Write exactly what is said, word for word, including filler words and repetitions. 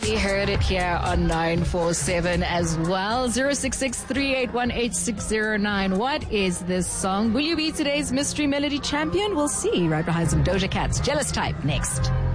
definitely heard it here on nine four seven as well. zero six six, three eight one, eight six zero nine. What is this song? Will you be today's Mystery Melody champion? We'll see right behind some Doja Cat's Jealous Type next.